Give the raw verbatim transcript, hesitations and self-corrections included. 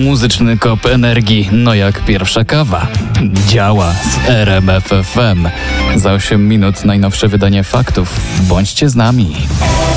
muzyczny kop energii, no jak pierwsza kawa. Działa z R M F F M. Za osiem minut najnowsze wydanie faktów. Bądźcie z nami.